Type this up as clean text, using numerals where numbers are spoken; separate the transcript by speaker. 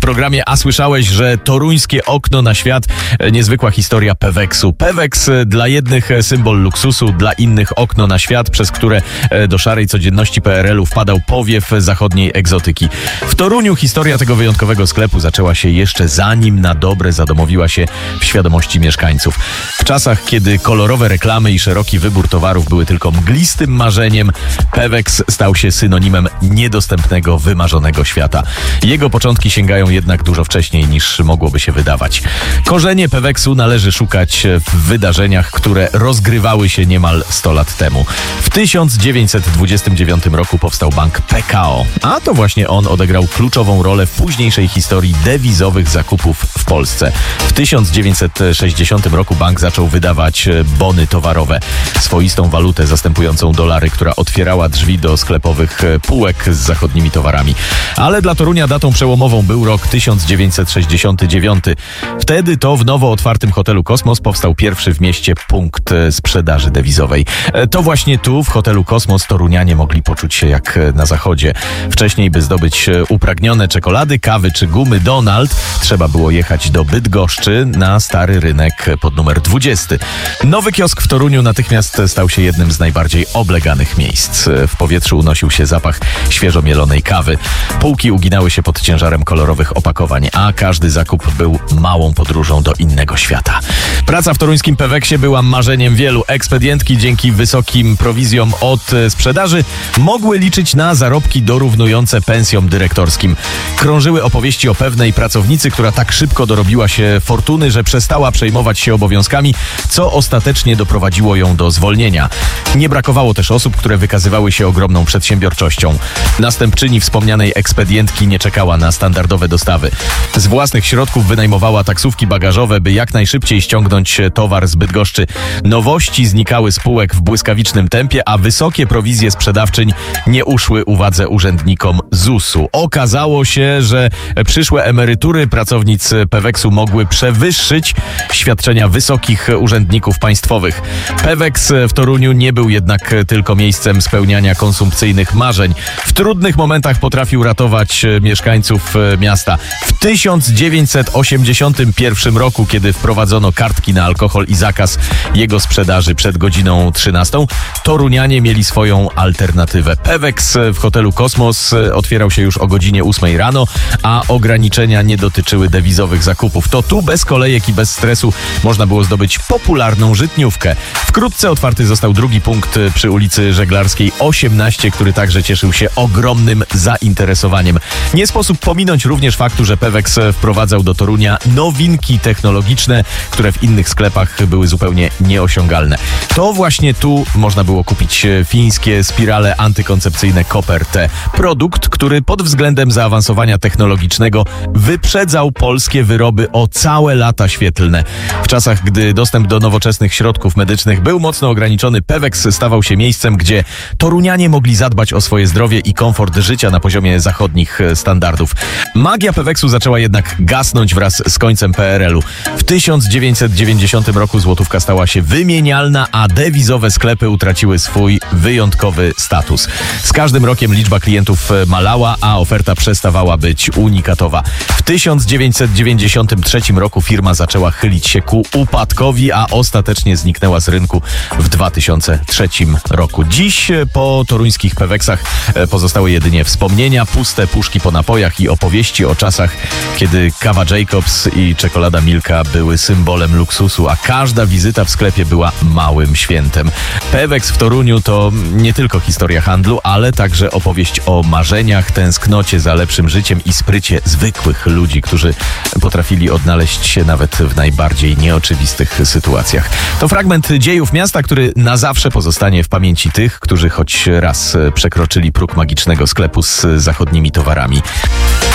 Speaker 1: programie A słyszałeś, że toruńskie okno na świat, niezwykła historia Peweksu. Peweks dla jednych symbol luksusu, dla innych okno na świat, przez które do szarej codzienności PRL-u wpadał powiew zachodniej egzotyki. W Toruniu historia tego wyjątkowego sklepu zaczęła się jeszcze zanim na dobre zadomowiła się w świadomości mieszkańców. W czasach, kiedy kolorowe reklamy i szeroki wybór towarów były tylko mglistym marzeniem, Peweks stał się synonimem niedostępnego, wymarzonego świata. Jego początki sięgają jednak dużo wcześniej niż mogłoby się wydawać. Korzenie Peweksu należy szukać w wydarzeniach, które rozgrywały się niemal 100 lat temu. W 1929 roku powstał bank PKO, a to właśnie on odegrał kluczową rolę w późniejszej historii dewizowych zakupów w Polsce. W 1960 roku bank zaczął wydawać bony towarowe, swoistą walutę zastępującą dolary, która otwierała drzwi do sklepowych półek z zachodnimi towarami. Ale dla Torunia datą przełomową był rok 1969. Wtedy to w nowo otwartym hotelu Kosmos powstał pierwszy w mieście punkt sprzedaży dewizowej. To właśnie tu, w hotelu Kosmos, torunianie mogli poczuć się jak na zachodzie. Wcześniej, by zdobyć upragnione czekolady, kawy czy gumy Donald, trzeba było jechać do Bydgoszczy na stary rynek pod numer 20. Nowy kiosk w Toruniu natychmiast stał się jednym z najbardziej obleganych miejsc. W powietrzu unosił się zapach świeżo mielonej kawy. Półki uginały się pod ciężarem kolorowych opakowań, a każdy zakup był małą podróżą do innego świata. Praca w toruńskim Peweksie była marzeniem wielu. Ekspedientki dzięki wysokim prowizjom od sprzedaży mogły liczyć na zarobki dorównujące pensjom dyrektorskim. Krążyły opowieści o pewnej pracownicy, która tak szybko dorobiła się fortuny, że przestała przejmować się obowiązkami, co ostatecznie doprowadziło ją do zwolnienia. Nie brakowało też osób, które wykazywały się ogromną przedsiębiorczością. Następczyni wspomnianej ekspedientki nie czekała na standardowe dostawy. Z własnych środków wynajmowała taksówki bagażowe, by jak najszybciej ściągnąć towar z Bydgoszczy. Nowości znikały z półek w błyskawicznym tempie, a wysokie prowizje sprzedawczyń nie uszły uwadze urzędnikom ZUS-u. Okazało się, że przyszłe emerytury pracownic Peweksu mogły przewyższyć świadczenia wysokich urzędników państwowych. Peweks w Toruniu nie był jednak tylko miejscem spełniania konsumpcyjnych marzeń. W trudnych momentach potrafił ratować mieszkańców miasta. W 1981 roku, kiedy wprowadzono kartki na alkohol i zakaz jego sprzedaży przed godziną 13, torunianie mieli swoją alternatywę. Peweks w hotelu Kosmos otwierał się już o godzinie 8 rano, a ograniczenia nie dotyczyły dewizowych zakupów. To tu bez kolejek i bez stresu można było zdobyć popularną żytniówkę. Wkrótce otwarty został drugi punkt przy ulicy Żeglarskiej 18, który także cieszył się ogromnym zainteresowaniem. Nie sposób pominąć również faktu, że Peweks wprowadzał do Torunia nowinki technologiczne, które w innych sklepach były zupełnie nieosiągalne. To właśnie tu można było kupić fińskie spirale antykoncepcyjne Copper-T. Produkt, który pod względem zaawansowania technologicznego wyprzedzał polskie wyroby o całe lata świetlne. W czasach, gdy dostęp do nowoczesnych środków medycznych był mocno ograniczony, Peweks stawał się miejscem, gdzie torunianie mogli zadbać o swoje zdrowie i komfort życia na poziomie zachodnich standardów. Magia Peweksu zaczęła jednak gasnąć wraz z końcem PRL-u. W 1990 roku złotówka stała się wymienialna, a dewizowe sklepy utraciły swój wyjątkowy status. Z każdym rokiem liczba klientów malała, a oferta przestawała być unikatowa. W 1993 roku firma zaczęła chylić się ku upadkowi, a ostatecznie zniknęła z rynku w 2003 roku. Dziś po toruńskich Peweksach pozostały jedynie wspomnienia, puste puszki po napojach i opowieści o czasach, kiedy kawa Jacobs i czekolada Milka były symbolem luksusu, a każda wizyta w sklepie była małym świętem. Peweks w Toruniu to nie tylko historia handlu, ale także opowieść o marzeniach, tęsknocie za lepszym życiem i sprycie zwykłych ludzi, którzy potrafili odnaleźć się nawet w najbardziej nieoczywistych sytuacjach. To fragment dziejów miasta, który na zawsze pozostanie w pamięci tych, którzy choć raz przekroczyli próg magicznego sklepu z zachodnimi towarami.